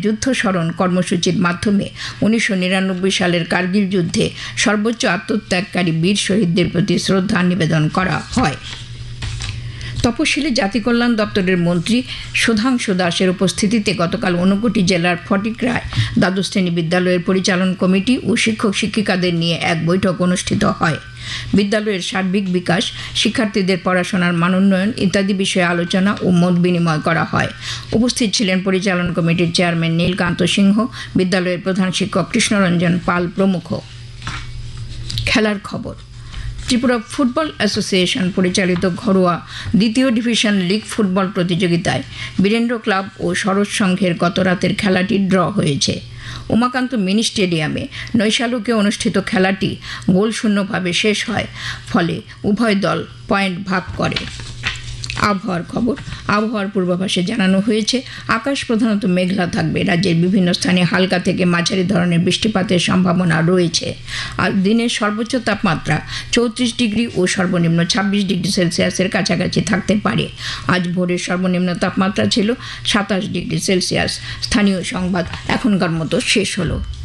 যুদ্ধ স্মরণ কর্মসূচির মাধ্যমে 1999 সালের কার্গিল যুদ্ধে সর্বোচ্চ আত্মত্যাগকারী বীর শহীদদের প্রতি শ্রদ্ধা নিবেদন করা হয়। তপশিলি জাতি কল্যাণ দপ্তরের মন্ত্রী সুধাংশু দাসের উপস্থিতিতে গতকাল ঊনকোটি জেলার ফটিকরায় দ্বাদশ শ্রেণী বিদ্যালয়ের পরিচালন কমিটি ও শিক্ষক শিক্ষিকাদের নিয়ে এক বৈঠক অনুষ্ঠিত হয়। বিদ্যালয়ের সার্বিক বিকাশ, শিক্ষার্থীদের পড়াশোনার মানোন্নয়ন ইত্যাদি বিষয়ে আলোচনা ও মত বিনিময় করা হয়। উপস্থিত ছিলেন পরিচালন কমিটির চেয়ারম্যান নীলকান্ত সিংহ, বিদ্যালয়ের প্রধান শিক্ষক কৃষ্ণরঞ্জন পাল প্রমুখ। খেলার খবর। ত্রিপুরা ফুটবল অ্যাসোসিয়েশন পরিচালিত ঘরোয়া দ্বিতীয় ডিভিশন লিগ ফুটবল প্রতিযোগিতায় বীরেন্দ্র ক্লাব ও সরোজ সংঘের গতরাতের খেলাটি ড্র হয়েছে। উমাকান্ত মিনি স্টেডিয়ামে নৈশালুকে অনুষ্ঠিত খেলাটি গোলশূন্যভাবে শেষ হয়, ফলে উভয় দল পয়েন্ট ভাগ করে। আবহাওয়ার খবর। আবহাওয়ার পূর্বাভাসে জানানো হয়েছে আকাশ প্রধানত মেঘলা থাকবে। রাজ্যের বিভিন্ন স্থানে হালকা থেকে মাঝারি ধরনের বৃষ্টিপাতের সম্ভাবনা রয়েছে। আর দিনের সর্বোচ্চ তাপমাত্রা 34 ডিগ্রি ও সর্বনিম্ন 26 ডিগ্রি সেলসিয়াসের কাছাকাছি থাকতে পারে। আজ ভোরের সর্বনিম্ন তাপমাত্রা ছিল 27 ডিগ্রি সেলসিয়াস। স্থানীয় সংবাদ এখনকার মতো শেষ হলো।